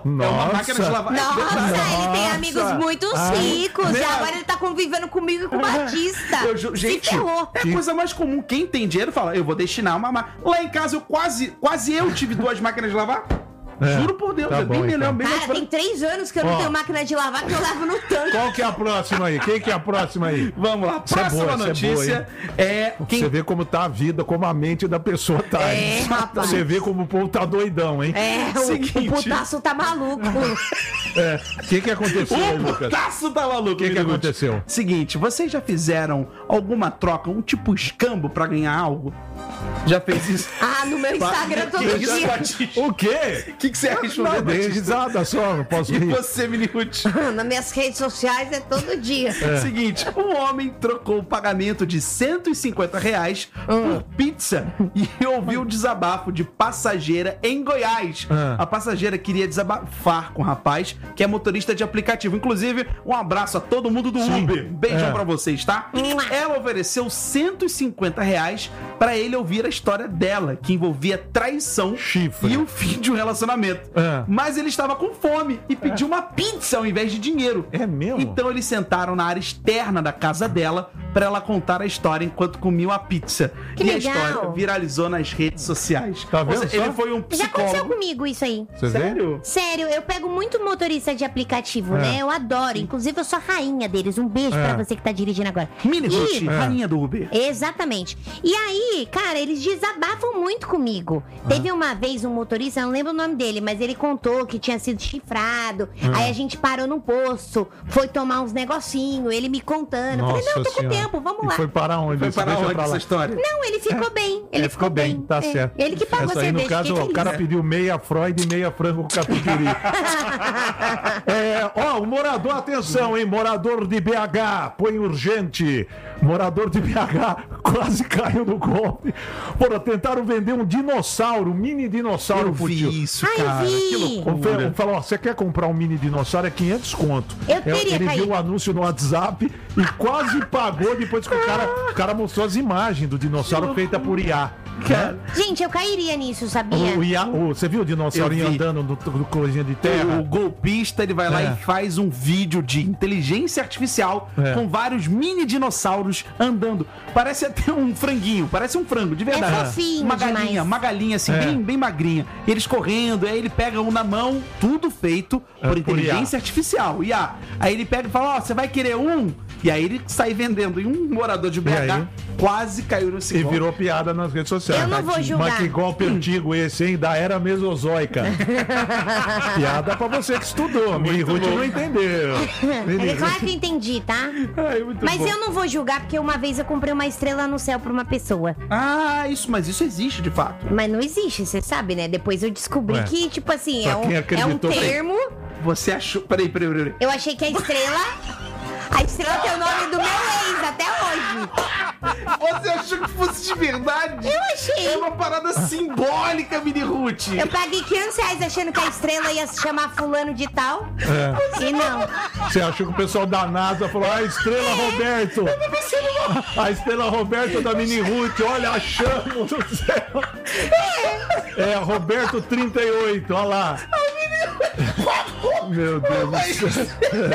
É uma máquina de lavar. Nossa, ele tem amigos muito ricos. E agora ele tá convivendo comigo e com o Batista. Gente, se ferrou. é a coisa mais comum. Quem tem dinheiro fala, eu vou destinar uma máquina. Lá em casa, eu quase eu tive 2 máquinas de lavar. Juro por Deus, tá é bem bom, melhor. então. Bem Cara, tem 3 anos que eu não tenho máquina de lavar, que eu lavo no tanque. Qual que é a próxima aí? Quem que é a próxima aí? Vamos lá, próxima notícia Você vê como tá a vida, como a mente da pessoa tá. Hein? Rapaz. Você vê como o povo tá doidão, hein? O putaço tá maluco. O que aconteceu aí, O Lucas? putaço tá maluco. O que aconteceu? Seguinte, vocês já fizeram alguma troca, um tipo escambo pra ganhar algo? Já fez isso? No meu Instagram todo Que dia. isso, Batista? O quê? O que você respondeu, Não, dei Batista? risada só, não posso E rir. você, Mini Ruth? Nas minhas redes sociais é todo dia. Seguinte, um homem trocou o pagamento de R$150 por pizza e ouviu o desabafo de passageira em Goiás. A passageira queria desabafar com o rapaz, que é motorista de aplicativo. Inclusive, um abraço a todo mundo do Uber. Beijão pra vocês, tá? Ela ofereceu R$150 pra ele ouvir a história dela, que envolvia traição Chifre. e o fim de um relacionamento. Mas ele estava com fome e pediu uma pizza ao invés de dinheiro. É mesmo? Então eles sentaram na área externa da casa dela pra ela contar a história enquanto comiam a pizza. Que e legal. a história viralizou nas redes sociais. Tá vendo Ou seja, só? ele foi um Já aconteceu psicólogo. comigo isso aí. Você vê? Sério? Sério, eu pego muito motorista de aplicativo, né? Eu adoro. Inclusive, eu sou a rainha deles. Um beijo pra você que tá dirigindo agora. Mini E- Ruth, rainha do Uber. Exatamente. E aí, cara, eles desabafam muito comigo. Teve uma vez um motorista, eu não lembro o nome dele, mas ele contou que tinha sido chifrado. Aí a gente parou num posto, foi tomar uns negocinhos, ele me contando. Eu falei, não, tô com Senhora. tempo, vamos E lá. foi para onde? Foi para Deixa onde pra lá. essa história? Não, ele ficou bem. Ele Ficou bem, tá certo. Ele que pagou a Essa aí, cerveja. no caso, fiquei o cara feliz. pediu meia Freud e meia frango com catupiry. O morador, atenção, hein? Morador de BH, põe urgente. Morador de BH quase caiu no golpe. Porra, tentaram vender um dinossauro, um mini dinossauro Eu pro vi tio. isso, Ai, cara. vi. Que loucura. Falou, ó, você quer comprar um mini dinossauro? É 500 conto. Eu teria Ele caído. viu o anúncio no WhatsApp e quase pagou depois que o cara mostrou as imagens do dinossauro feita por IA. Cara, Gente, eu cairia nisso, sabia? Você viu o dinossaurinho Eu vi. andando no coisinha de terra? o golpista, ele vai lá e faz um vídeo de inteligência artificial com vários mini dinossauros andando. Parece até um franguinho, parece um frango, de verdade. É fofinho uma demais. galinha assim, bem magrinha. E eles correndo, aí ele pega um na mão, tudo feito por inteligência artificial. Aí ele pega e fala, você vai querer um? E aí ele sai vendendo. E um morador de BH aí? quase caiu nesse E golpe. virou piada nas redes sociais. Eu não vou julgar. Mas que golpe antigo esse, hein? Da era mesozoica. Piada pra você que estudou. Mini Ruth não entendeu. É claro que eu entendi, tá? Ai, muito Mas bom. eu não vou julgar, porque uma vez eu comprei uma estrela no céu pra uma pessoa. Mas isso existe de fato. Mas não existe, você sabe, né? Depois eu descobri Ué, que, tipo assim, pra quem é um acreditou, termo. Você achou. Peraí. Eu achei que a estrela. A estrela tem o nome do meu ex até hoje. Você achou que fosse de verdade? Eu achei. É uma parada simbólica, Mini Ruth. Eu paguei R$500 achando que a estrela ia se chamar fulano de tal. E não. Você achou que o pessoal da NASA falou, a estrela Roberto. A estrela Roberto da Mini Ruth, olha, achamos do céu. Roberto 38, olha lá. Meu Deus do céu.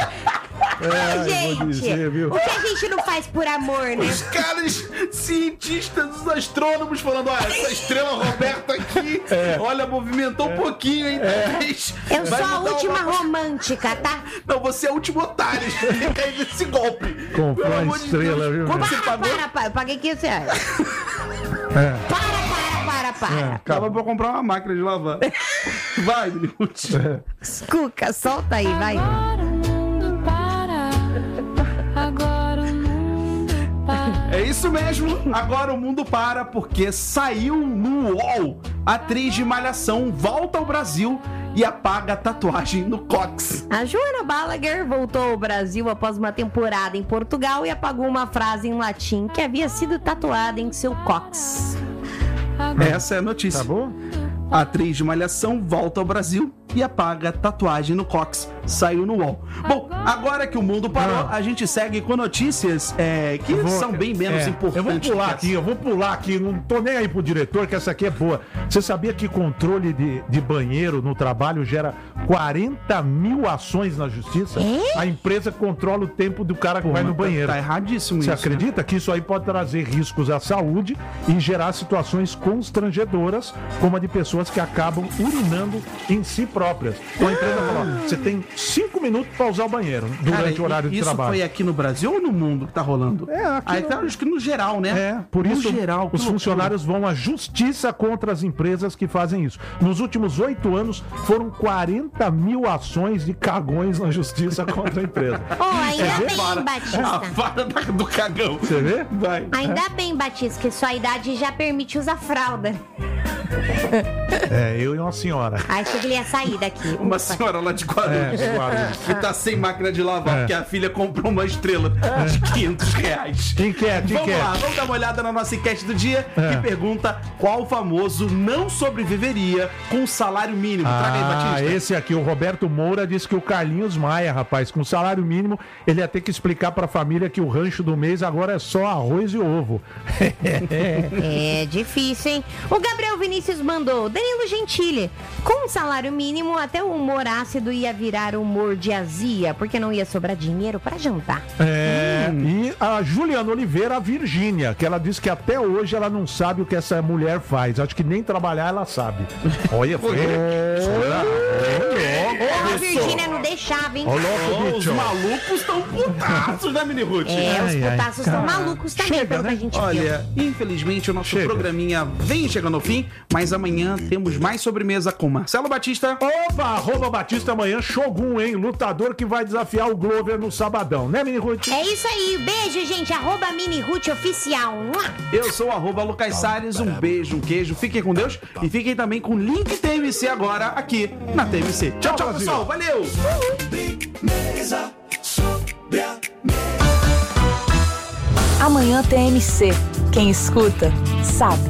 vou dizer, Gente, viu? o que a gente não faz por amor, né? Os caras cientistas, os astrônomos falando, essa estrela Roberta aqui, olha, movimentou um pouquinho, hein? Talvez Eu vai sou a mudar última uma- romântica, tá? Não, você é o último otário que caiu nesse golpe. Comprou Pelo a amor de estrela, Deus. viu, Quanto meu? você pagou? Para. Eu paguei R$500. Para. Tava pra comprar uma máquina de lavar. Vai, Mini Ruth. Cuca, solta aí, vai. Agora o mundo para. Agora o mundo para. É isso mesmo, agora o mundo para porque saiu no UOL. Atriz de Malhação volta ao Brasil e apaga a tatuagem no cox. A Joana Balaguer voltou ao Brasil após uma temporada em Portugal e apagou uma frase em latim que havia sido tatuada em seu cox. Essa é a notícia. Tá bom? A atriz de Malhação volta ao Brasil e apaga tatuagem no cox. Saiu no UOL. Bom, agora que o mundo parou, a gente segue com notícias que são bem menos importantes. Eu vou pular aqui, não tô nem aí pro diretor, que essa aqui é boa. Você sabia que controle de banheiro no trabalho gera 40 mil ações na justiça? A empresa controla o tempo do cara que vai no banheiro. Tá erradíssimo Você isso. acredita que isso aí pode trazer riscos à saúde e gerar situações constrangedoras, como a de pessoas que acabam urinando em si próprias? Então a empresa fala, ó, você tem 5 minutos para usar o banheiro durante o horário de trabalho. Isso foi aqui no Brasil ou no mundo que tá rolando? Acho que no geral, né? Por isso geral, os funcionários vão à justiça contra as empresas que fazem isso. Nos últimos 8 anos, foram 40 mil ações de cagões na justiça contra a empresa. Ainda bem, Batista. A vara do cagão. Você vê? Vai. Ainda bem, Batista, que sua idade já permite usar fralda. Eu e uma senhora. Achei que ele ia sair daqui. Uma senhora lá de Guarulhos. Que tá sem máquina de lavar, porque a filha comprou uma estrela de R$500. Enquete. Vamos lá, vamos dar uma olhada na nossa enquete do dia, que pergunta qual famoso não sobreviveria com salário mínimo. Traga aí, Batista. Esse aqui, o Roberto Moura, disse que o Carlinhos Maia, rapaz, com salário mínimo, ele ia ter que explicar pra família que o rancho do mês agora é só arroz e ovo. É difícil, hein? O Gabriel Vinícius mandou: Danilo Gentili, com salário mínimo, até o humor ácido ia virar humor de azia, porque não ia sobrar dinheiro pra jantar. E a Juliana Oliveira, a Virgínia, que ela disse que até hoje ela não sabe o que essa mulher faz. Acho que nem trabalhar ela sabe. Olha, foi. A Virgínia não deixava, hein? Os malucos estão putaços, né, Mini Ruth? Os putaços estão malucos também, pelo que a gente viu. Olha, infelizmente o nosso programinha vem chegando ao fim, mas amanhã temos mais sobremesa com Marcelo Batista. @ Batista amanhã, Shogun, hein? Lutador que vai desafiar o Glover no sabadão, né, Mini Ruth? É isso aí, beijo, gente. @Mini Ruth Oficial. Eu sou o @Lucas Salles, um beijo, um queijo, fiquem com Deus e fiquem também com o link TMC agora aqui na TMC. Tchau, tchau, pessoal, valeu! Amanhã TMC. Quem escuta, sabe.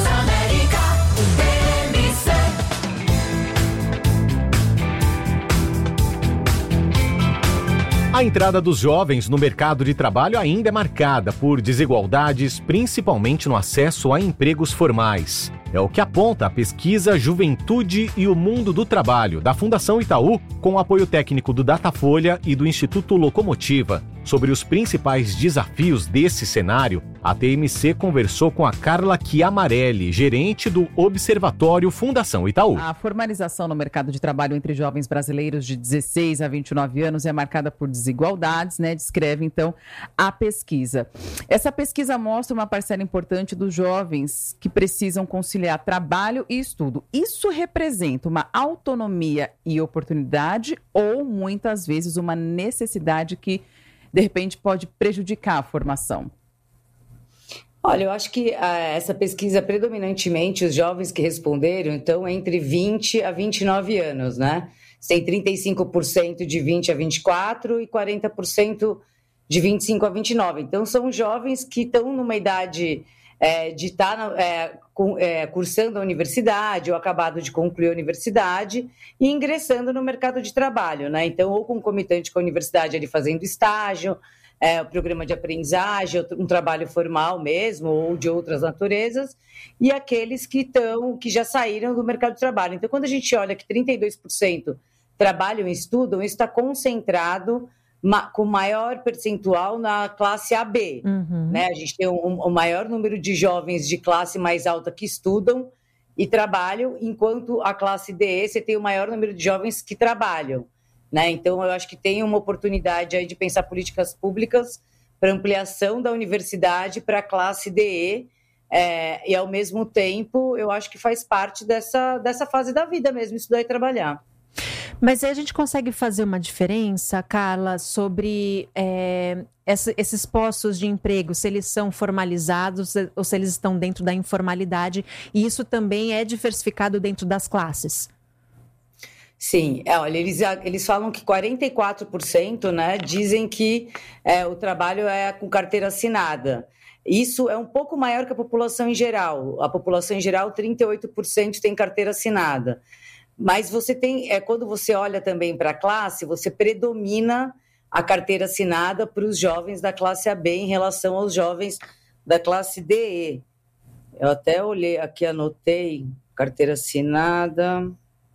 A entrada dos jovens no mercado de trabalho ainda é marcada por desigualdades, principalmente no acesso a empregos formais. É o que aponta a pesquisa Juventude e o Mundo do Trabalho, da Fundação Itaú, com o apoio técnico do Datafolha e do Instituto Locomotiva. Sobre os principais desafios desse cenário, a TMC conversou com a Carla Chiamarelli, gerente do Observatório Fundação Itaú. A formalização no mercado de trabalho entre jovens brasileiros de 16 a 29 anos é marcada por desigualdades, né? Descreve, então, a pesquisa. Essa pesquisa mostra uma parcela importante dos jovens que precisam conciliar trabalho e estudo. Isso representa uma autonomia e oportunidade ou, muitas vezes, uma necessidade que, de repente, pode prejudicar a formação. Olha, eu acho que essa pesquisa, predominantemente, os jovens que responderam, então, entre 20 a 29 anos, né? Tem 35% de 20 a 24 e 40% de 25 a 29. Então, são jovens que estão numa idade de estar cursando a universidade ou acabado de concluir a universidade e ingressando no mercado de trabalho, né? Então, ou concomitante com a universidade, ali fazendo estágio, o programa de aprendizagem, um trabalho formal mesmo, ou de outras naturezas, e aqueles que já saíram do mercado de trabalho. Então, quando a gente olha que 32% trabalham e estudam, isso está concentrado com maior percentual na classe AB. Né? A gente tem um maior número de jovens de classe mais alta que estudam e trabalham, enquanto a classe DE você tem o maior número de jovens que trabalham. Né? Então, eu acho que tem uma oportunidade aí de pensar políticas públicas para ampliação da universidade para a classe DE, e, ao mesmo tempo, eu acho que faz parte dessa fase da vida mesmo, estudar e trabalhar. Mas aí a gente consegue fazer uma diferença, Carla, sobre esses postos de emprego, se eles são formalizados ou se eles estão dentro da informalidade, e isso também é diversificado dentro das classes? Sim, olha, eles falam que 44%, né, dizem que o trabalho é com carteira assinada. Isso é um pouco maior que a população em geral. A população em geral, 38% tem carteira assinada. Mas você tem, quando você olha também para a classe, você predomina a carteira assinada para os jovens da classe AB em relação aos jovens da classe DE. Eu até olhei aqui, anotei, carteira assinada.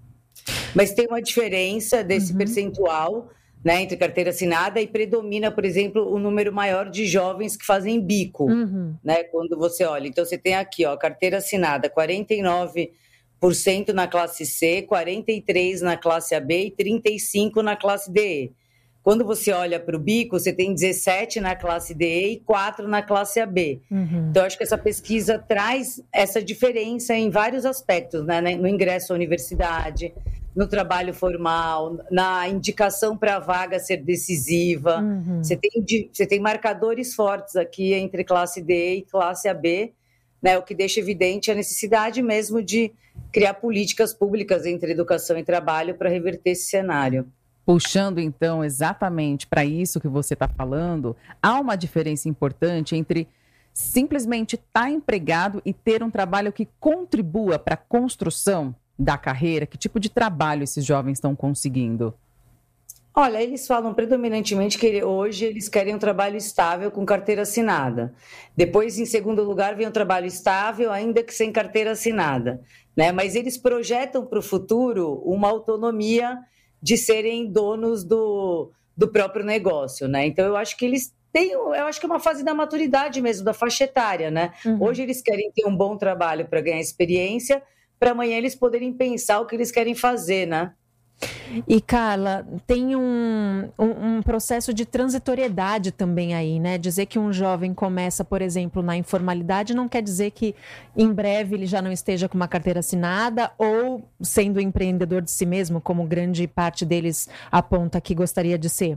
Mas tem uma diferença desse percentual, né, entre carteira assinada e predomina, por exemplo, o número maior de jovens que fazem bico, né, quando você olha. Então, você tem aqui, ó, carteira assinada, 49% na classe C, 43% na classe AB e 35% na classe DE. Quando você olha para o bico, você tem 17% na classe DE e 4% na classe AB. Então, acho que essa pesquisa traz essa diferença em vários aspectos, né? No ingresso à universidade, no trabalho formal, na indicação para a vaga ser decisiva. Você tem marcadores fortes aqui entre classe DE e classe AB, né? O que deixa evidente a necessidade mesmo de criar políticas públicas entre educação e trabalho para reverter esse cenário. Puxando, então, exatamente para isso que você está falando, há uma diferença importante entre simplesmente estar empregado e ter um trabalho que contribua para a construção da carreira. Que tipo de trabalho esses jovens estão conseguindo? Olha, eles falam predominantemente que hoje eles querem um trabalho estável com carteira assinada. Depois, em segundo lugar, vem um trabalho estável, ainda que sem carteira assinada, né? Mas eles projetam para o futuro uma autonomia de serem donos do próprio negócio, né? Então, eu acho que eles têm, eu acho que é uma fase da maturidade mesmo, da faixa etária, né? Hoje eles querem ter um bom trabalho para ganhar experiência, para amanhã eles poderem pensar o que eles querem fazer, né? E, Carla, tem um processo de transitoriedade também aí, né? Dizer que um jovem começa, por exemplo, na informalidade não quer dizer que em breve ele já não esteja com uma carteira assinada ou sendo empreendedor de si mesmo, como grande parte deles aponta que gostaria de ser.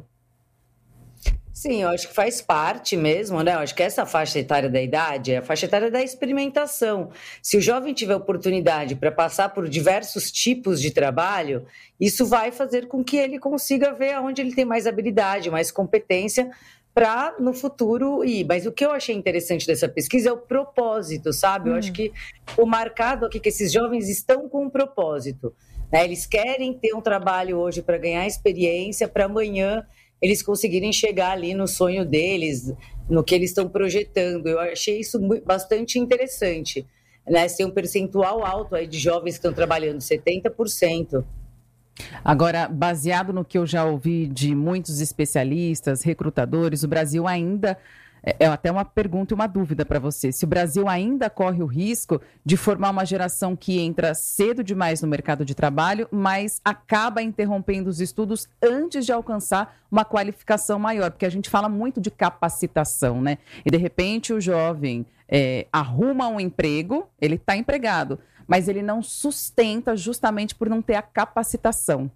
Sim, eu acho que faz parte mesmo, né? Eu acho que essa faixa etária da idade é a faixa etária da experimentação. Se o jovem tiver oportunidade para passar por diversos tipos de trabalho, isso vai fazer com que ele consiga ver onde ele tem mais habilidade, mais competência para no futuro ir. Mas o que eu achei interessante dessa pesquisa é o propósito, sabe? Eu acho que o marcado aqui que esses jovens estão com um propósito, né? Eles querem ter um trabalho hoje para ganhar experiência, para amanhã eles conseguirem chegar ali no sonho deles, no que eles estão projetando. Eu achei isso bastante interessante, né? Tem um percentual alto aí de jovens que estão trabalhando, 70%. Agora, baseado no que eu já ouvi de muitos especialistas, recrutadores, o Brasil ainda... É até uma pergunta e uma dúvida para você. Se o Brasil ainda corre o risco de formar uma geração que entra cedo demais no mercado de trabalho, mas acaba interrompendo os estudos antes de alcançar uma qualificação maior, porque a gente fala muito de capacitação, né? E, de repente, o jovem arruma um emprego, ele está empregado, mas ele não sustenta justamente por não ter a capacitação.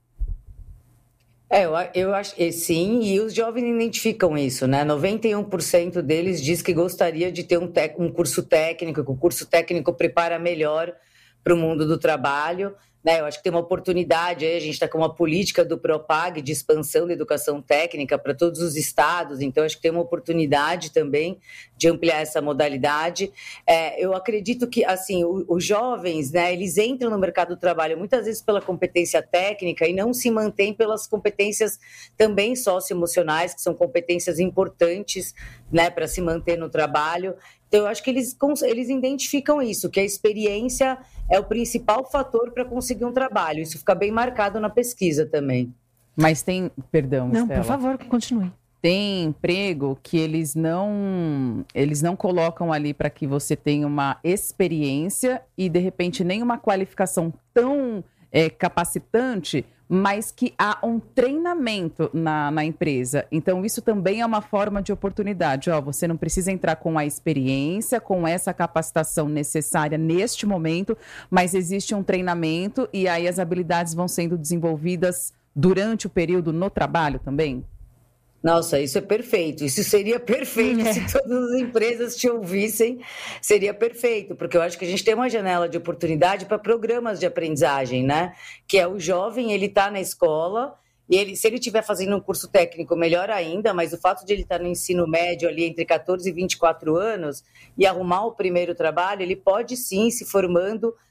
Eu acho que sim, e os jovens identificam isso, né? 91% deles diz que gostaria de ter um curso técnico, que o curso técnico prepara melhor para o mundo do trabalho, né? Eu acho que tem uma oportunidade aí, a gente está com uma política do PROPAG de expansão da educação técnica para todos os estados, então acho que tem uma oportunidade também de ampliar essa modalidade. Eu acredito que, assim, os jovens, né, eles entram no mercado do trabalho muitas vezes pela competência técnica e não se mantêm pelas competências também socioemocionais, que são competências importantes, né, para se manter no trabalho. Então, eu acho que eles identificam isso, que a experiência é o principal fator para conseguir um trabalho. Isso fica bem marcado na pesquisa também. Mas tem... Perdão, Não, Estela. por favor, continue. Tem emprego que eles não colocam ali para que você tenha uma experiência e, de repente, nem uma qualificação tão capacitante, mas que há um treinamento na empresa. Então, isso também é uma forma de oportunidade. Você não precisa entrar com a experiência, com essa capacitação necessária neste momento, mas existe um treinamento e aí as habilidades vão sendo desenvolvidas durante o período no trabalho também? Nossa, isso é perfeito. Isso seria perfeito se todas as empresas te ouvissem. Seria perfeito, porque eu acho que a gente tem uma janela de oportunidade para programas de aprendizagem, né? Que é o jovem, ele está na escola, e se ele estiver fazendo um curso técnico, melhor ainda, mas o fato de ele estar no ensino médio ali entre 14 e 24 anos e arrumar o primeiro trabalho, ele pode sim, se formando,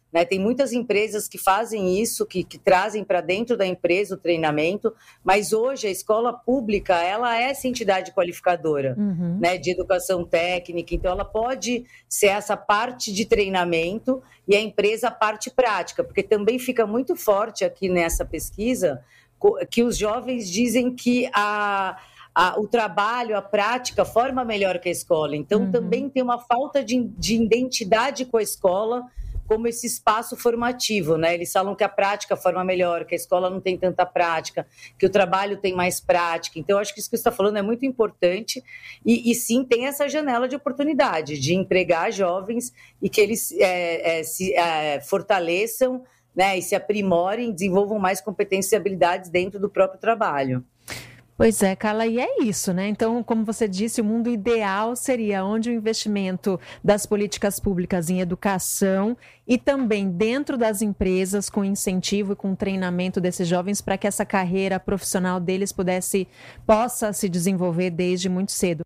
né? Tem muitas empresas que fazem isso, que trazem para dentro da empresa o treinamento, mas hoje a escola pública, ela é essa entidade qualificadora, né, de educação técnica, então ela pode ser essa parte de treinamento e a empresa a parte prática, porque também fica muito forte aqui nessa pesquisa que os jovens dizem que o trabalho, a prática forma melhor que a escola, então também tem uma falta de identidade com a escola como esse espaço formativo, né? Eles falam que a prática forma melhor, que a escola não tem tanta prática, que o trabalho tem mais prática. Então, eu acho que isso que você está falando é muito importante e sim, tem essa janela de oportunidade de empregar jovens e que eles se fortaleçam, né? E se aprimorem, desenvolvam mais competências e habilidades dentro do próprio trabalho. Pois é, Carla, e é isso, né? Então, como você disse, o mundo ideal seria onde o investimento das políticas públicas em educação e também dentro das empresas, com incentivo e com treinamento desses jovens para que essa carreira profissional deles possa se desenvolver desde muito cedo.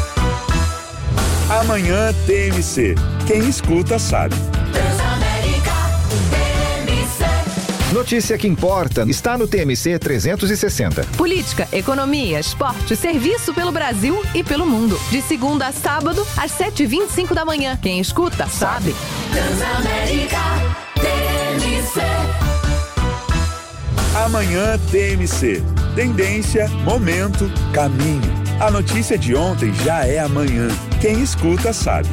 Amanhã TMC. Quem escuta sabe. Notícia que importa está no TMC 360. Política, economia, esporte, serviço pelo Brasil e pelo mundo. De segunda a sábado, às 7h25 da manhã. Quem escuta, sabe. Transamérica TMC. Amanhã TMC. Tendência, momento, caminho. A notícia de ontem já é amanhã. Quem escuta, sabe.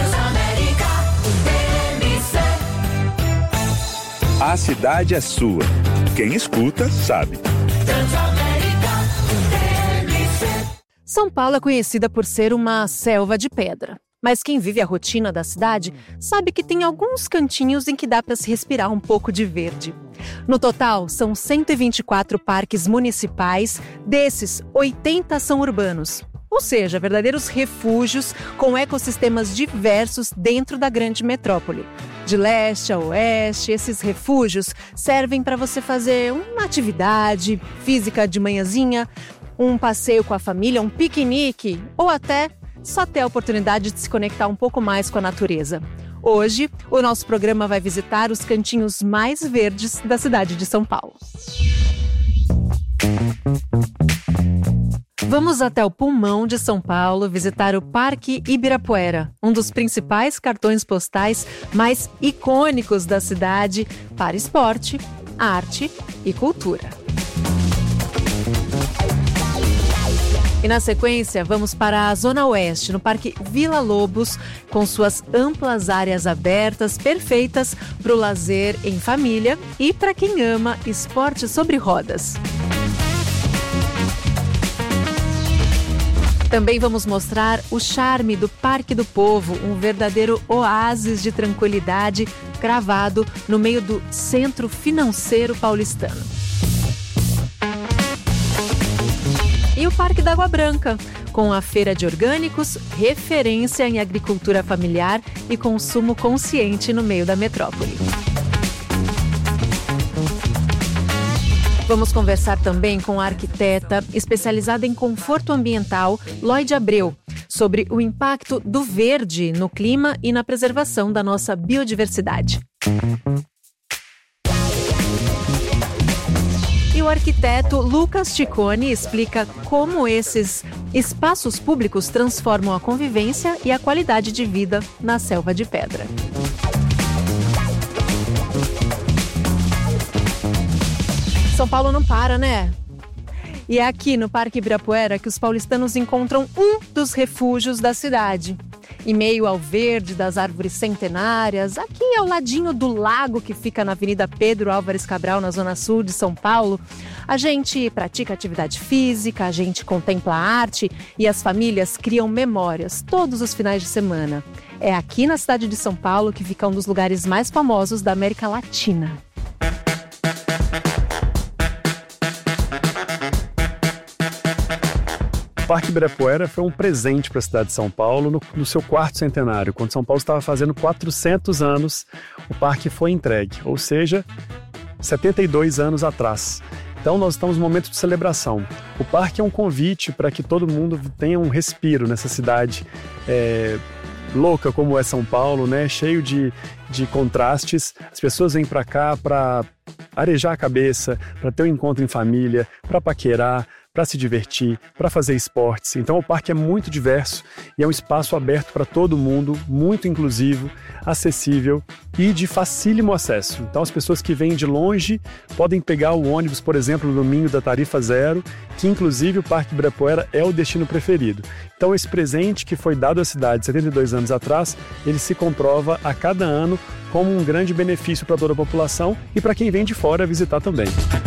A cidade é sua. Quem escuta, sabe. São Paulo é conhecida por ser uma selva de pedra. Mas quem vive a rotina da cidade sabe que tem alguns cantinhos em que dá para se respirar um pouco de verde. No total, são 124 parques municipais, desses, 80 são urbanos. Ou seja, verdadeiros refúgios com ecossistemas diversos dentro da grande metrópole. De leste a oeste, esses refúgios servem para você fazer uma atividade física de manhãzinha, um passeio com a família, um piquenique ou até só ter a oportunidade de se conectar um pouco mais com a natureza. Hoje, o nosso programa vai visitar os cantinhos mais verdes da cidade de São Paulo. Vamos até o pulmão de São Paulo visitar o Parque Ibirapuera, um dos principais cartões postais mais icônicos da cidade para esporte, arte e cultura. E na sequência, vamos para a Zona Oeste, no Parque Vila Lobos, com suas amplas áreas abertas, perfeitas para o lazer em família e para quem ama esporte sobre rodas. Também vamos mostrar o charme do Parque do Povo, um verdadeiro oásis de tranquilidade cravado no meio do centro financeiro paulistano. E o Parque da Água Branca, com a Feira de Orgânicos, referência em agricultura familiar e consumo consciente no meio da metrópole. Vamos conversar também com a arquiteta especializada em conforto ambiental, Lloyd Abreu, sobre o impacto do verde no clima e na preservação da nossa biodiversidade. E o arquiteto Lucas Ciccone explica como esses espaços públicos transformam a convivência e a qualidade de vida na selva de pedra. São Paulo não para, né? E é aqui no Parque Ibirapuera que os paulistanos encontram um dos refúgios da cidade. Em meio ao verde das árvores centenárias, aqui ao ladinho do lago que fica na Avenida Pedro Álvares Cabral, na zona sul de São Paulo, a gente pratica atividade física, a gente contempla a arte e as famílias criam memórias todos os finais de semana. É aqui na cidade de São Paulo que fica um dos lugares mais famosos da América Latina. O Parque Ibirapuera foi um presente para a cidade de São Paulo no seu quarto centenário. Quando São Paulo estava fazendo 400 anos, o parque foi entregue, ou seja, 72 anos atrás. Então nós estamos num momento de celebração. O parque é um convite para que todo mundo tenha um respiro nessa cidade louca como é São Paulo, né? Cheio de contrastes. As pessoas vêm para cá para arejar a cabeça, para ter um encontro em família, para paquerar, para se divertir, para fazer esportes. Então o parque é muito diverso e é um espaço aberto para todo mundo, muito inclusivo, acessível e de facílimo acesso. Então as pessoas que vêm de longe podem pegar o ônibus, por exemplo, no domingo da tarifa zero, que inclusive o Parque Ibirapuera é o destino preferido. Então esse presente que foi dado à cidade 72 anos atrás, ele se comprova a cada ano como um grande benefício para toda a população e para quem vem de fora visitar também.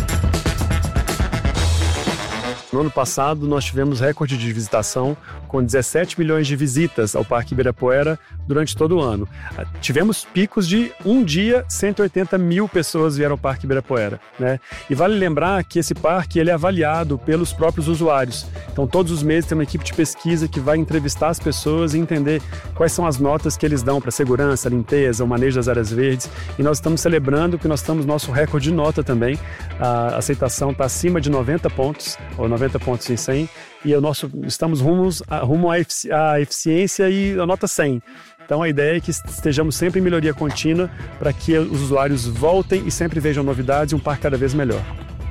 No ano passado, nós tivemos recorde de visitação, com 17 milhões de visitas ao Parque Ibirapuera durante todo o ano. Tivemos picos de um dia, 180 mil pessoas vieram ao Parque Ibirapuera, né? E vale lembrar que esse parque ele é avaliado pelos próprios usuários. Então, todos os meses tem uma equipe de pesquisa que vai entrevistar as pessoas e entender quais são as notas que eles dão para segurança, limpeza, o manejo das áreas verdes. E nós estamos celebrando que nós estamos nosso recorde de nota também. A aceitação está acima de 90 pontos, ou 90 pontos em 100, e estamos rumo à eficiência e a nota 100. Então a ideia é que estejamos sempre em melhoria contínua para que os usuários voltem e sempre vejam novidades e um parque cada vez melhor.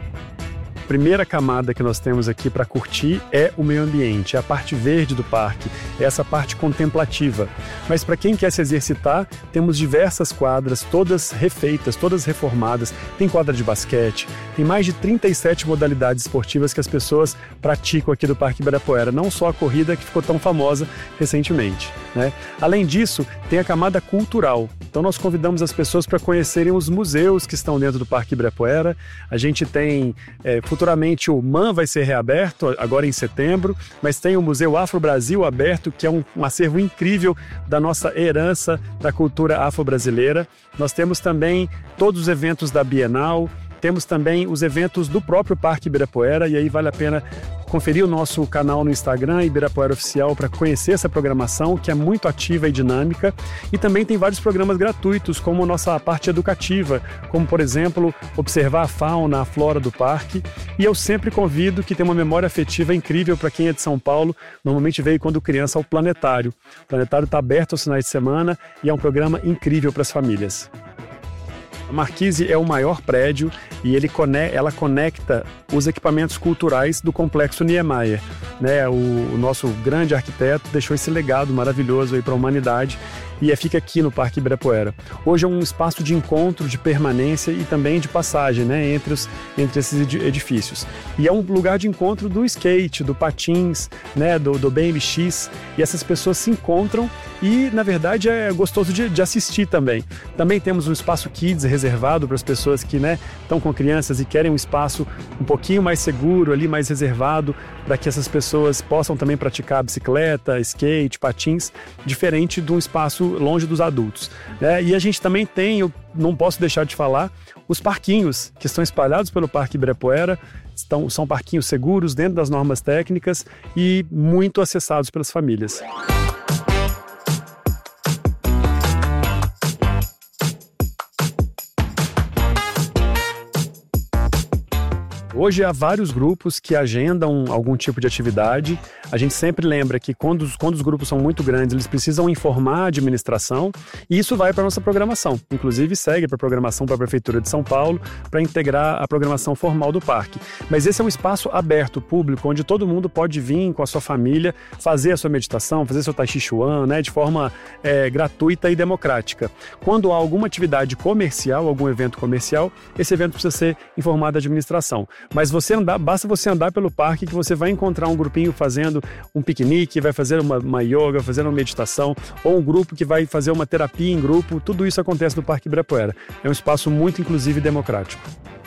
A primeira camada que nós temos aqui para curtir é o meio ambiente, é a parte verde do parque, é essa parte contemplativa. Mas para quem quer se exercitar, temos diversas quadras, todas refeitas, todas reformadas. Tem quadra de basquete, tem mais de 37 modalidades esportivas que as pessoas praticam aqui do Parque Ibirapuera, não só a corrida que ficou tão famosa recentemente, né? Além disso, tem a camada cultural. Então nós convidamos as pessoas para conhecerem os museus que estão dentro do Parque Ibirapuera. A gente tem, futuramente o MAN vai ser reaberto, agora em setembro, mas tem o Museu Afro-Brasil aberto, que é um acervo incrível da nossa herança da cultura afro-brasileira. Nós temos também todos os eventos da Bienal, temos também os eventos do próprio Parque Ibirapuera, e aí vale a pena conferir o nosso canal no Instagram, Ibirapuera Oficial, para conhecer essa programação, que é muito ativa e dinâmica. E também tem vários programas gratuitos, como a nossa parte educativa, como, por exemplo, observar a fauna, a flora do parque. E eu sempre convido que tem uma memória afetiva incrível para quem é de São Paulo, normalmente veio quando criança ao Planetário. O Planetário está aberto aos finais de semana e é um programa incrível para as famílias. A Marquise é o maior prédio e ela conecta os equipamentos culturais do Complexo Niemeyer, né? O nosso grande arquiteto deixou esse legado maravilhoso aí para a humanidade e fica aqui no Parque Ibirapuera. Hoje é um espaço de encontro, de permanência e também de passagem, né, entre esses edifícios. E é um lugar de encontro do skate, do patins, né, do BMX, e essas pessoas se encontram e, na verdade, é gostoso de assistir também. Também temos um espaço Kids reservado para as pessoas que, né, estão com crianças e querem um espaço um pouquinho mais seguro, ali mais reservado, para que essas pessoas possam também praticar bicicleta, skate, patins, diferente de um espaço longe dos adultos, né? E a gente também tem, eu não posso deixar de falar, os parquinhos que estão espalhados pelo Parque Ibirapuera. São parquinhos seguros, dentro das normas técnicas e muito acessados pelas famílias. Hoje há vários grupos que agendam algum tipo de atividade. A gente sempre lembra que quando os grupos são muito grandes, eles precisam informar a administração e isso vai para a nossa programação. Inclusive segue para a programação para a Prefeitura de São Paulo para integrar a programação formal do parque. Mas esse é um espaço aberto, público, onde todo mundo pode vir com a sua família, fazer a sua meditação, fazer seu Tai Chi Chuan, né, de forma gratuita e democrática. Quando há alguma atividade comercial, algum evento comercial, esse evento precisa ser informado à administração. Mas basta você andar pelo parque que você vai encontrar um grupinho fazendo um piquenique, vai fazer uma yoga, fazer uma meditação, ou um grupo que vai fazer uma terapia em grupo. Tudo isso acontece no Parque Ibirapuera. É um espaço muito inclusivo e democrático.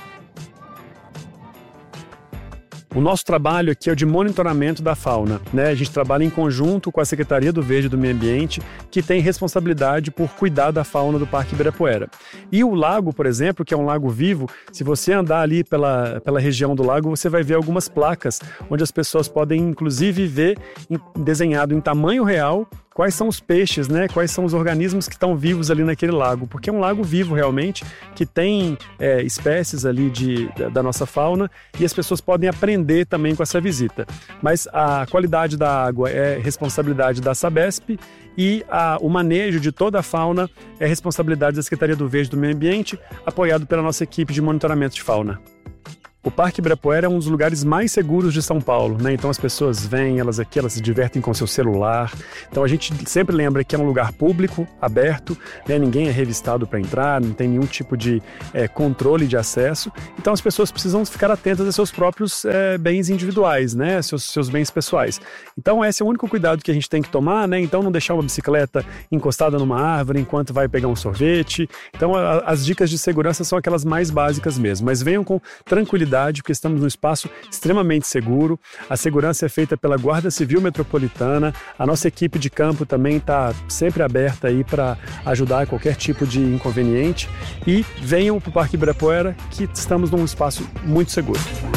O nosso trabalho aqui é o de monitoramento da fauna, né? A gente trabalha em conjunto com a Secretaria do Verde e do Meio Ambiente, que tem responsabilidade por cuidar da fauna do Parque Ibirapuera. E o lago, por exemplo, que é um lago vivo, se você andar ali pela região do lago, você vai ver algumas placas, onde as pessoas podem, inclusive, ver desenhado em tamanho real quais são os peixes, né? Quais são os organismos que estão vivos ali naquele lago, porque é um lago vivo realmente, que tem espécies ali da nossa fauna, e as pessoas podem aprender também com essa visita. Mas a qualidade da água é responsabilidade da Sabesp e o manejo de toda a fauna é responsabilidade da Secretaria do Verde e do Meio Ambiente, apoiado pela nossa equipe de monitoramento de fauna. O Parque Ibirapuera é um dos lugares mais seguros de São Paulo, né? Então as pessoas vêm, elas se divertem com seu celular. Então a gente sempre lembra que é um lugar público, aberto, né? Ninguém é revistado para entrar, não tem nenhum tipo de controle de acesso. Então as pessoas precisam ficar atentas a seus próprios bens individuais, né? Seus bens pessoais. Então esse é o único cuidado que a gente tem que tomar, né? Então não deixar uma bicicleta encostada numa árvore enquanto vai pegar um sorvete. Então as dicas de segurança são aquelas mais básicas mesmo, mas venham com tranquilidade, porque estamos num espaço extremamente seguro. A segurança é feita pela Guarda Civil Metropolitana. A nossa equipe de campo também está sempre aberta aí para ajudar qualquer tipo de inconveniente. E venham para o Parque Ibirapuera, que estamos num espaço muito seguro.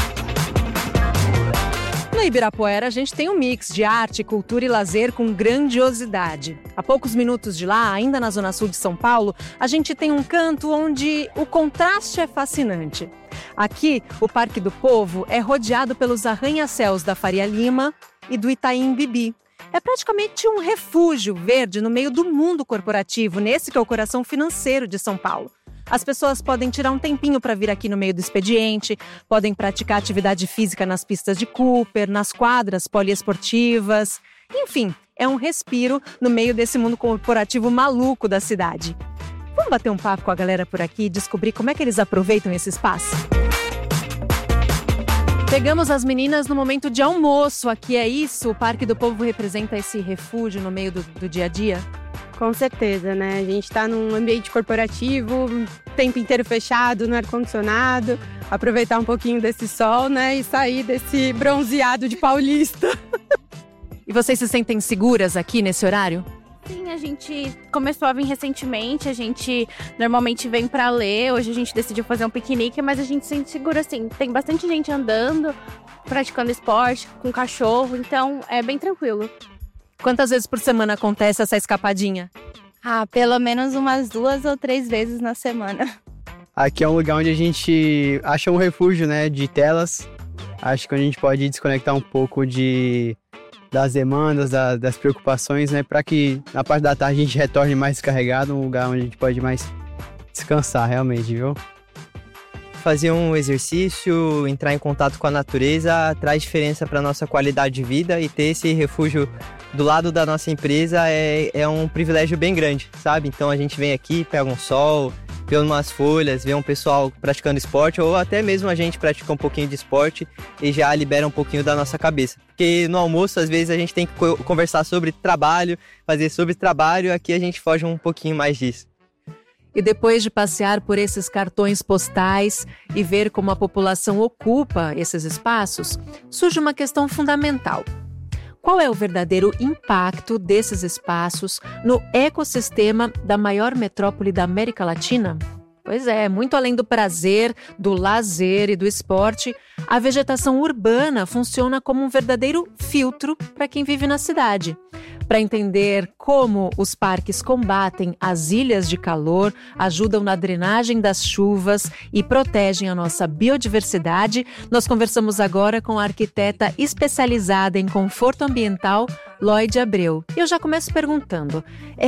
No Ibirapuera, a gente tem um mix de arte, cultura e lazer com grandiosidade. A poucos minutos de lá, ainda na zona sul de São Paulo, a gente tem um canto onde o contraste é fascinante. Aqui, o Parque do Povo é rodeado pelos arranha-céus da Faria Lima e do Itaim Bibi. É praticamente um refúgio verde no meio do mundo corporativo, nesse que é o coração financeiro de São Paulo. As pessoas podem tirar um tempinho para vir aqui no meio do expediente, podem praticar atividade física nas pistas de Cooper, nas quadras poliesportivas. Enfim, é um respiro no meio desse mundo corporativo maluco da cidade. Vamos bater um papo com a galera por aqui e descobrir como é que eles aproveitam esse espaço? Pegamos as meninas no momento de almoço. Aqui é isso? O Parque do Povo representa esse refúgio no meio do dia a dia? Com certeza, né? A gente está num ambiente corporativo, o tempo inteiro fechado, no ar-condicionado, aproveitar um pouquinho desse sol, né? E sair desse bronzeado de paulista. E vocês se sentem seguras aqui nesse horário? Sim, a gente começou a vir recentemente, a gente normalmente vem para ler, hoje a gente decidiu fazer um piquenique, mas a gente se sente segura, assim, tem bastante gente andando, praticando esporte, com cachorro, então é bem tranquilo. Quantas vezes por semana acontece essa escapadinha? Pelo menos umas 2 ou 3 vezes na semana. Aqui é um lugar onde a gente acha um refúgio, né, de telas. Acho que a gente pode desconectar um pouco das demandas, das preocupações, né, para que na parte da tarde a gente retorne mais descarregado, um lugar onde a gente pode mais descansar realmente, viu? Fazer um exercício, entrar em contato com a natureza traz diferença para a nossa qualidade de vida, e ter esse refúgio do lado da nossa empresa é um privilégio bem grande, sabe? Então a gente vem aqui, pega um sol, vê umas folhas, vê um pessoal praticando esporte, ou até mesmo a gente pratica um pouquinho de esporte e já libera um pouquinho da nossa cabeça. Porque no almoço, às vezes, a gente tem que conversar sobre trabalho, fazer sobre trabalho, aqui a gente foge um pouquinho mais disso. E depois de passear por esses cartões postais e ver como a população ocupa esses espaços, surge uma questão fundamental. Qual é o verdadeiro impacto desses espaços no ecossistema da maior metrópole da América Latina? Pois é, muito além do prazer, do lazer e do esporte, a vegetação urbana funciona como um verdadeiro filtro para quem vive na cidade. Para entender como os parques combatem as ilhas de calor, ajudam na drenagem das chuvas e protegem a nossa biodiversidade, nós conversamos agora com a arquiteta especializada em conforto ambiental, Lloyd Abreu. Eu já começo perguntando,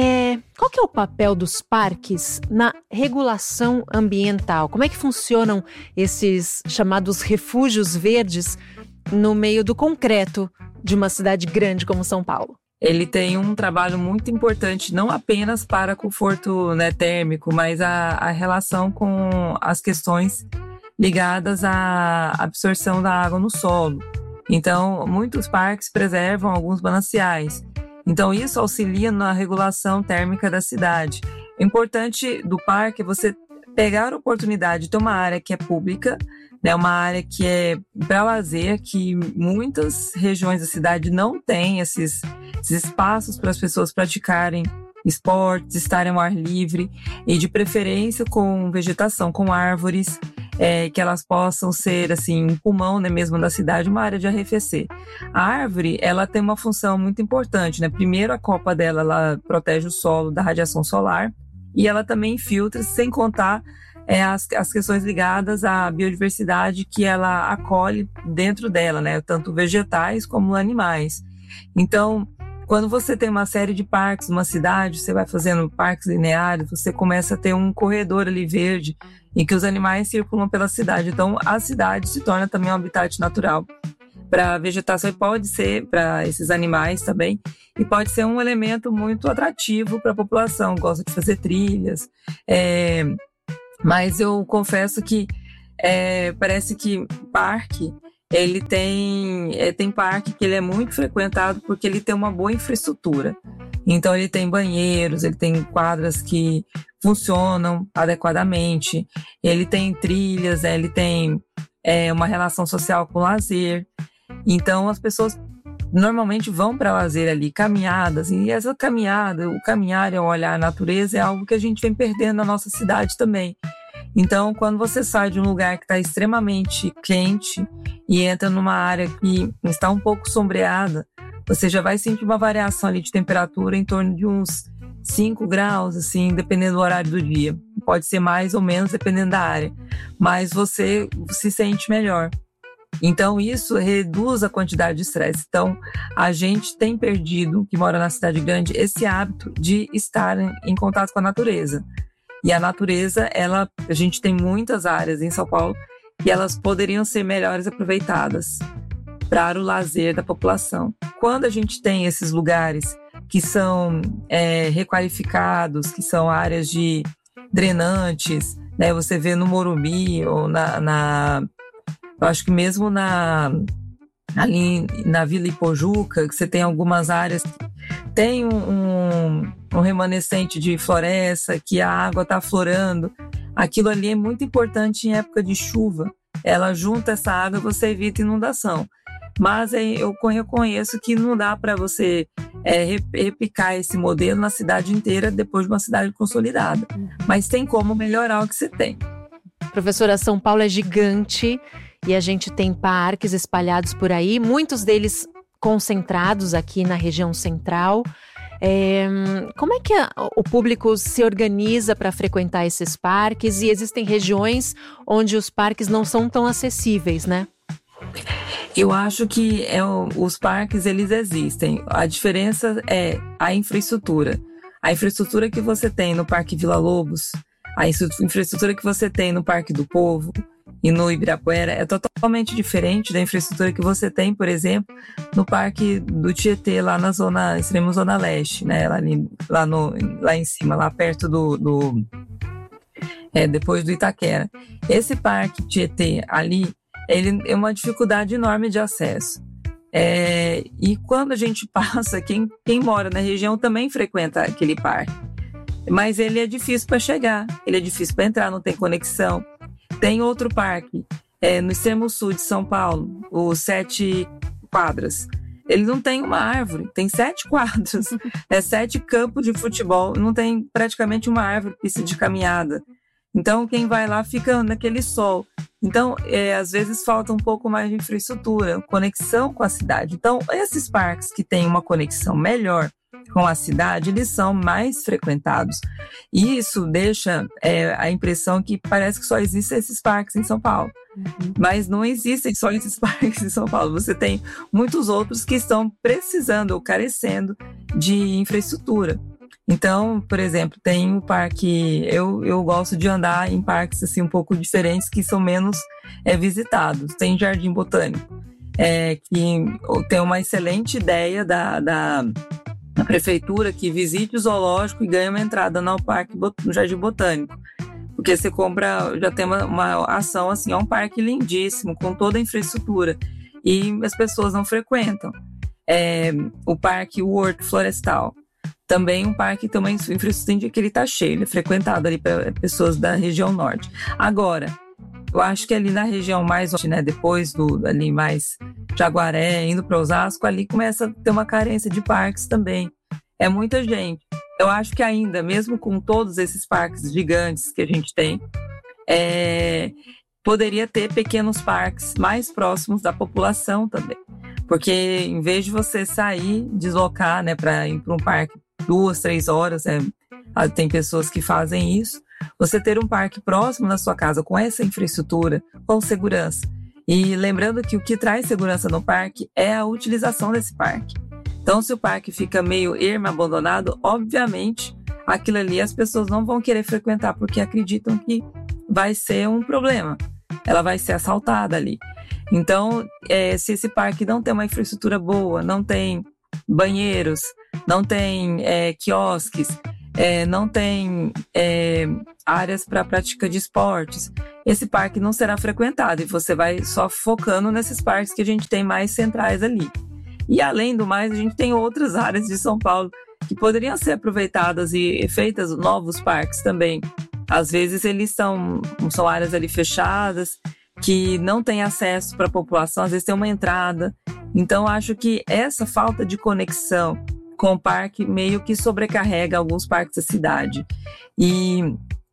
qual que é o papel dos parques na regulação ambiental? Como é que funcionam esses chamados refúgios verdes no meio do concreto de uma cidade grande como São Paulo? Ele tem um trabalho muito importante, não apenas para conforto, né, térmico, mas a relação com as questões ligadas à absorção da água no solo. Então, muitos parques preservam alguns mananciais. Então, isso auxilia na regulação térmica da cidade. O importante do parque é você pegar a oportunidade de ter uma área que é pública, né, uma área que é para lazer, que muitas regiões da cidade não têm esses espaços para as pessoas praticarem esportes, estarem ao ar livre, e de preferência com vegetação, com árvores, que elas possam ser, assim, um pulmão, né, mesmo da cidade, uma área de arrefecer. A árvore, ela tem uma função muito importante, né? Primeiro, a copa dela, ela protege o solo da radiação solar e ela também filtra, sem contar as questões ligadas à biodiversidade que ela acolhe dentro dela, né? Tanto vegetais como animais. Então, quando você tem uma série de parques numa cidade, você vai fazendo parques lineares, você começa a ter um corredor ali verde em que os animais circulam pela cidade. Então, a cidade se torna também um habitat natural para a vegetação e pode ser para esses animais também, e pode ser um elemento muito atrativo para a população, gosta de fazer trilhas, mas eu confesso que parece que parque, ele tem parque que ele é muito frequentado porque ele tem uma boa infraestrutura. Então ele tem banheiros, ele tem quadras que funcionam adequadamente, ele tem trilhas, ele tem uma relação social com o lazer. Então as pessoas normalmente vão para lazer ali, caminhadas, e essa caminhada, o caminhar e o olhar a natureza é algo que a gente vem perdendo na nossa cidade também. Então, quando você sai de um lugar que está extremamente quente e entra numa área que está um pouco sombreada, você já vai sentir uma variação ali de temperatura em torno de uns 5 graus, assim, dependendo do horário do dia. Pode ser mais ou menos, dependendo da área, mas você se sente melhor. Então, isso reduz a quantidade de estresse. Então, a gente tem perdido, que mora na cidade grande, esse hábito de estar em contato com a natureza. E a natureza, a gente tem muitas áreas em São Paulo que elas poderiam ser melhores aproveitadas para o lazer da população. Quando a gente tem esses lugares que são requalificados, que são áreas de drenantes, né? Você vê no Morumbi ou eu acho que mesmo ali na Vila Ipojuca, que você tem algumas áreas que tem um remanescente de floresta, que a água está aflorando. Aquilo ali é muito importante em época de chuva. Ela junta essa água e você evita inundação. Mas eu reconheço que não dá para você replicar esse modelo na cidade inteira depois de uma cidade consolidada. Mas tem como melhorar o que você tem. Professora, São Paulo é gigante e a gente tem parques espalhados por aí, muitos deles concentrados aqui na região central. Como é que o público se organiza para frequentar esses parques? E existem regiões onde os parques não são tão acessíveis, né? Eu acho que os parques, eles existem. A diferença é a infraestrutura. A infraestrutura que você tem no Parque Vila Lobos, a infraestrutura que você tem no Parque do Povo e no Ibirapuera é totalmente diferente da infraestrutura que você tem, por exemplo, no Parque do Tietê, lá na extrema zona leste, né? Lá em cima, lá perto depois do Itaquera. Esse Parque Tietê ali, ele é uma dificuldade enorme de acesso. E quando a gente passa, quem mora na região também frequenta aquele parque. Mas ele é difícil para chegar, ele é difícil para entrar, não tem conexão. Tem outro parque, no extremo sul de São Paulo, o 7 quadras. Ele não tem uma árvore, tem 7 quadras, 7 campos de futebol, não tem praticamente uma árvore, pista de caminhada. Então, quem vai lá fica naquele sol. Então, às vezes falta um pouco mais de infraestrutura, conexão com a cidade. Então, esses parques que têm uma conexão melhor com a cidade, eles são mais frequentados. E isso deixa a impressão que parece que só existem esses parques em São Paulo. Mas não existem só esses parques em São Paulo. Você tem muitos outros que estão precisando ou carecendo de infraestrutura. Então, por exemplo, tem um parque... Eu gosto de andar em parques assim, um pouco diferentes, que são menos visitados. Tem Jardim Botânico, que tem uma excelente ideia da prefeitura, que visite o zoológico e ganha uma entrada no Jardim Botânico. Porque você compra, já tem uma ação assim, é um parque lindíssimo, com toda a infraestrutura. E as pessoas não frequentam. O Parque Horto Florestal, também um parque que tem uma infraestrutura que ele está cheio, ele é frequentado ali para pessoas da região norte. Agora, eu acho que ali na região mais, né, depois ali mais Jaguaré, indo para Osasco, ali começa a ter uma carência de parques também. É muita gente. Eu acho que ainda, mesmo com todos esses parques gigantes que a gente tem, poderia ter pequenos parques mais próximos da população também. Porque em vez de você sair, deslocar, né, para ir para um parque 2, 3 horas, tem pessoas que fazem isso, você ter um parque próximo da sua casa com essa infraestrutura, com segurança. E lembrando que o que traz segurança no parque é a utilização desse parque. Então, se o parque fica meio ermo, abandonado, obviamente, aquilo ali as pessoas não vão querer frequentar porque acreditam que vai ser um problema. Ela vai ser assaltada ali. Então, se esse parque não tem uma infraestrutura boa, não tem banheiros, não tem quiosques, não tem áreas para prática de esportes, esse parque não será frequentado e você vai só focando nesses parques que a gente tem mais centrais ali. E além do mais, a gente tem outras áreas de São Paulo que poderiam ser aproveitadas e feitas novos parques também. Às vezes eles são áreas ali fechadas, que não tem acesso para a população, às vezes tem uma entrada. Então, acho que essa falta de conexão com o parque meio que sobrecarrega alguns parques da cidade. E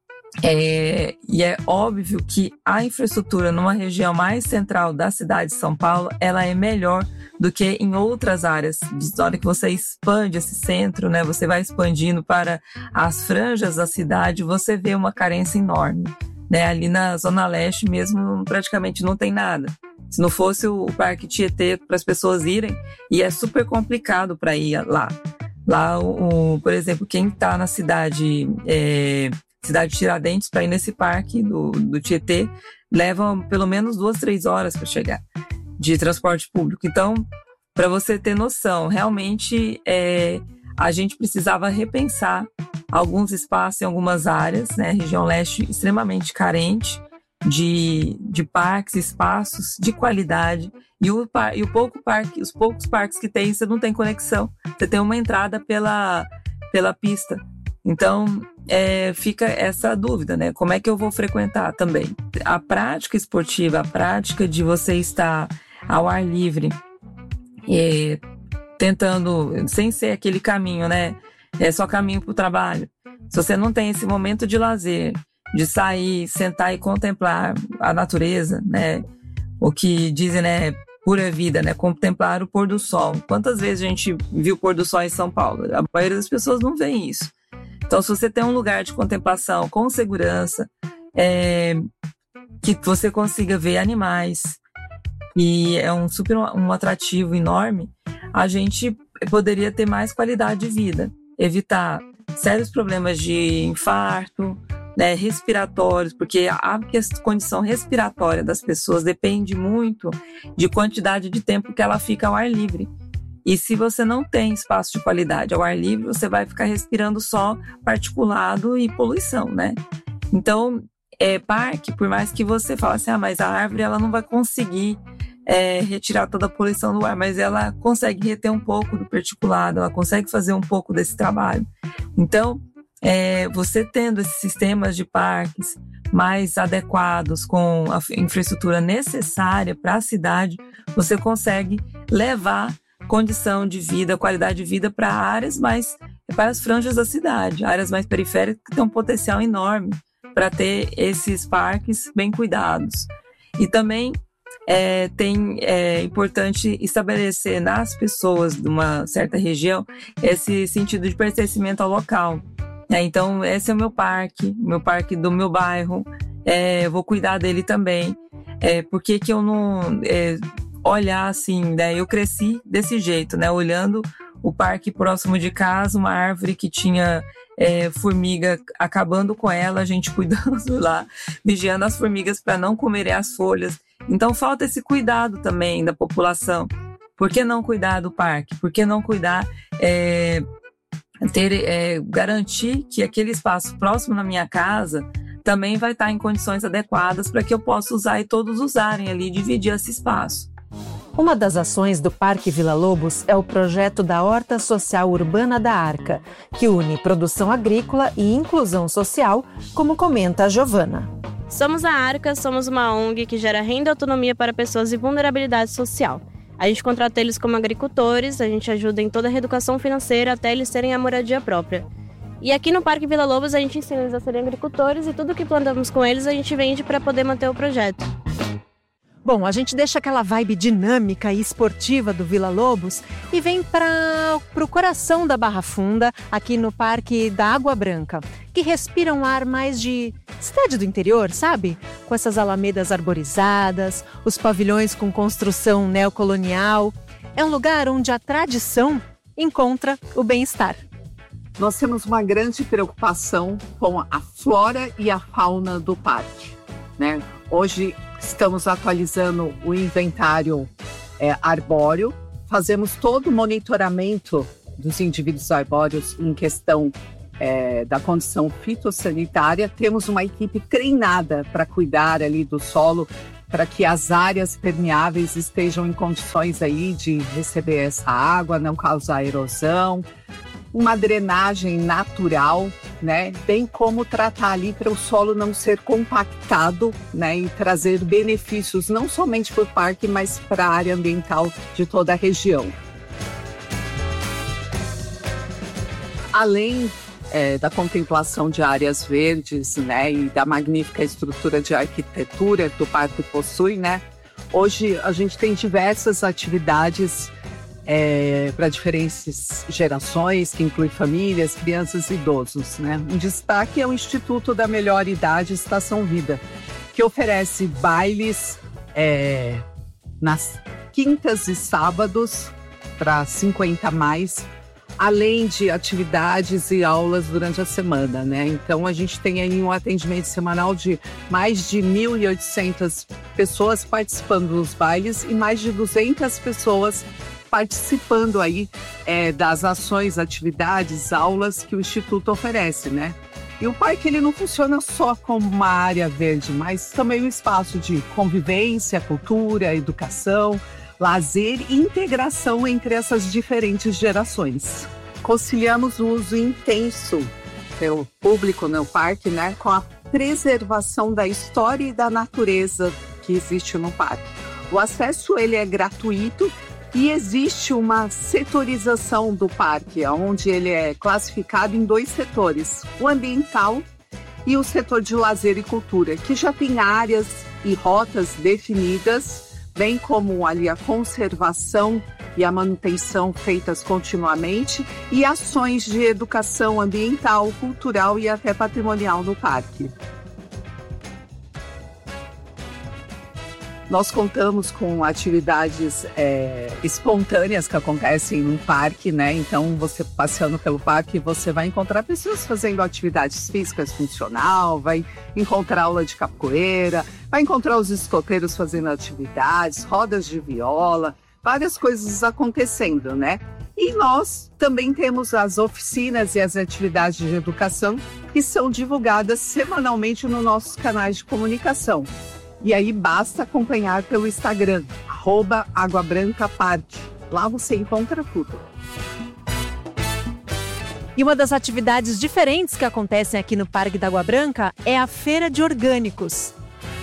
é óbvio que a infraestrutura numa região mais central da cidade de São Paulo, ela é melhor do que em outras áreas. Na hora que você expande esse centro, né, você vai expandindo para as franjas da cidade, você vê uma carência enorme. Né, ali na Zona Leste mesmo praticamente não tem nada. Se não fosse o Parque Tietê para as pessoas irem, e é super complicado para ir lá. Lá, por exemplo, quem está na cidade de Tiradentes, para ir nesse parque do Tietê, leva pelo menos 2, 3 horas para chegar de transporte público. Então, para você ter noção, realmente a gente precisava repensar alguns espaços em algumas áreas, né? Região Leste extremamente carente de parques, espaços de qualidade. E os poucos parques que tem, você não tem conexão. Você tem uma entrada pela pista. Então, fica essa dúvida, né? Como é que eu vou frequentar também? A prática esportiva, a prática de você estar ao ar livre, tentando, sem ser aquele caminho, né? É só caminho para o trabalho. Se você não tem esse momento de lazer, de sair, sentar e contemplar a natureza, né? O que dizem, né? Pura vida, né? Contemplar o pôr do sol. Quantas vezes a gente viu o pôr do sol em São Paulo? A maioria das pessoas não vê isso. Então, se você tem um lugar de contemplação com segurança, que você consiga ver animais, e é um atrativo enorme, a gente poderia ter mais qualidade de vida, evitar sérios problemas de infarto, né, respiratórios, porque a condição respiratória das pessoas depende muito de quantidade de tempo que ela fica ao ar livre. E se você não tem espaço de qualidade ao ar livre, você vai ficar respirando só particulado e poluição, né? Então, parque, por mais que você fale assim, mas a árvore ela não vai conseguir retirar toda a poluição do ar, mas ela consegue reter um pouco do particulado, ela consegue fazer um pouco desse trabalho. Então, você tendo esses sistemas de parques mais adequados, com a infraestrutura necessária para a cidade, você consegue levar condição de vida, qualidade de vida para áreas para as franjas da cidade, áreas mais periféricas que têm um potencial enorme para ter esses parques bem cuidados. E também é importante estabelecer nas pessoas de uma certa região esse sentido de pertencimento ao local. Então, esse é o meu parque do meu bairro, eu vou cuidar dele também. Por que eu não olhar assim, né? Eu cresci desse jeito, né? Olhando o parque próximo de casa, uma árvore que tinha formiga, acabando com ela, a gente cuidando lá, vigiando as formigas para não comerem as folhas. Então falta esse cuidado também da população. Por que não cuidar do parque? Por que não cuidar, garantir que aquele espaço próximo na minha casa também vai estar em condições adequadas para que eu possa usar e todos usarem ali, dividir esse espaço. Uma das ações do Parque Vila Lobos é o projeto da Horta Social Urbana da Arca, que une produção agrícola e inclusão social, como comenta a Giovana. Somos a Arca, somos uma ONG que gera renda e autonomia para pessoas em vulnerabilidade social. A gente contrata eles como agricultores, a gente ajuda em toda a reeducação financeira até eles terem a moradia própria. E aqui no Parque Vila Lobos a gente ensina eles a serem agricultores e tudo que plantamos com eles a gente vende para poder manter o projeto. Bom, a gente deixa aquela vibe dinâmica e esportiva do Vila Lobos e vem para o coração da Barra Funda, aqui no Parque da Água Branca, que respira um ar mais de cidade do interior, sabe? Com essas alamedas arborizadas, os pavilhões com construção neocolonial. É um lugar onde a tradição encontra o bem-estar. Nós temos uma grande preocupação com a flora e a fauna do parque, né? Hoje estamos atualizando o inventário arbóreo, fazemos todo o monitoramento dos indivíduos arbóreos em questão da condição fitossanitária. Temos uma equipe treinada para cuidar ali do solo, para que as áreas permeáveis estejam em condições aí de receber essa água, não causar erosão. Uma drenagem natural, né? Bem como tratar ali para o solo não ser compactado, né? E trazer benefícios não somente para o parque, mas para a área ambiental de toda a região. Além da contemplação de áreas verdes, né? E da magnífica estrutura de arquitetura que o parque possui, né? Hoje a gente tem diversas atividades para diferentes gerações, que inclui famílias, crianças e idosos, né? Um destaque é o Instituto da Melhor Idade Estação Vida, que oferece bailes nas quintas e sábados para 50 a mais, além de atividades e aulas durante a semana, né? Então a gente tem aí um atendimento semanal de mais de 1.800 pessoas participando dos bailes e mais de 200 pessoas participando aí das ações, atividades, aulas que o Instituto oferece, né? E o parque ele não funciona só como uma área verde, mas também um espaço de convivência, cultura, educação, lazer e integração entre essas diferentes gerações. Conciliamos o uso intenso pelo público no parque, né, com a preservação da história e da natureza que existe no parque. O acesso ele é gratuito e existe uma setorização do parque, onde ele é classificado em 2 setores, o ambiental e o setor de lazer e cultura, que já tem áreas e rotas definidas, bem como ali a conservação e a manutenção feitas continuamente e ações de educação ambiental, cultural e até patrimonial no parque. Nós contamos com atividades espontâneas que acontecem no parque, né? Então, você passeando pelo parque, você vai encontrar pessoas fazendo atividades físicas funcional, vai encontrar aula de capoeira, vai encontrar os escoteiros fazendo atividades, rodas de viola, várias coisas acontecendo, né? E nós também temos as oficinas e as atividades de educação que são divulgadas semanalmente nos nossos canais de comunicação. E aí basta acompanhar pelo Instagram, @aguabrancaparque. Lá você encontra tudo. E uma das atividades diferentes que acontecem aqui no Parque da Água Branca é a Feira de Orgânicos.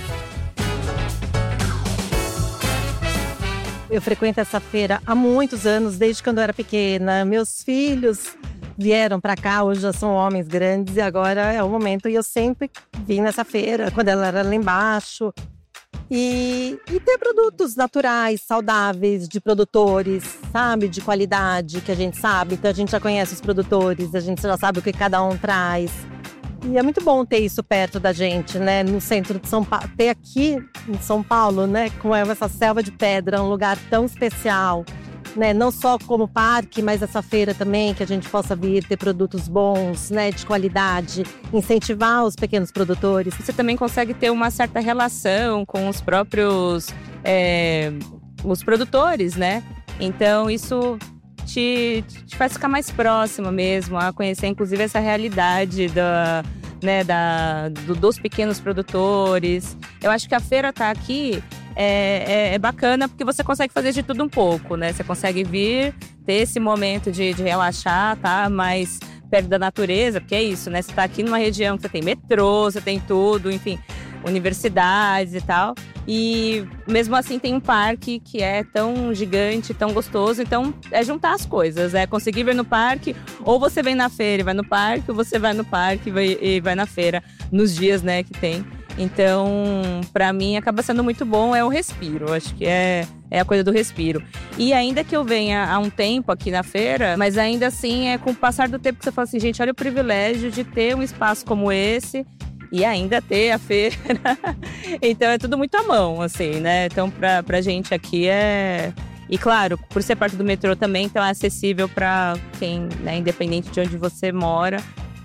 Eu frequento essa feira há muitos anos, desde quando eu era pequena. Meus filhos vieram para cá, hoje já são homens grandes e agora é o momento. E eu sempre vim nessa feira, quando ela era lá embaixo. E ter produtos naturais, saudáveis, de produtores, sabe? De qualidade, que a gente sabe. Então a gente já conhece os produtores, a gente já sabe o que cada um traz. E é muito bom ter isso perto da gente, né? No centro de São Paulo. Ter aqui em São Paulo, né? Com essa selva de pedra, um lugar tão especial. Né, não só como parque, mas essa feira também, que a gente possa vir ter produtos bons, né, de qualidade, incentivar os pequenos produtores. Você também consegue ter uma certa relação com os próprios os produtores, né? Então isso te faz ficar mais próximo mesmo, a conhecer inclusive essa realidade dos pequenos produtores. Eu acho que a feira tá aqui é bacana porque você consegue fazer de tudo um pouco, né? Você consegue vir, ter esse momento de relaxar, tá? Mais perto da natureza, porque é isso, né? Você tá aqui numa região que você tem metrô, você tem tudo, enfim. universidades e tal. E mesmo assim tem um parque que é tão gigante, tão gostoso. Então é juntar as coisas, é conseguir ver no parque. Ou você vem na feira e vai no parque, ou você vai no parque e vai na feira nos dias, né, que tem. Então, pra mim, acaba sendo muito bom, é o respiro. Acho que é a coisa do respiro. E ainda que eu venha há um tempo aqui na feira, mas ainda assim é com o passar do tempo que você fala assim, gente, olha o privilégio de ter um espaço como esse e ainda ter a feira. Então é tudo muito à mão, assim, né? Então pra gente aqui é... E claro, por ser parte do metrô também, então é acessível pra quem, né, independente de onde você mora.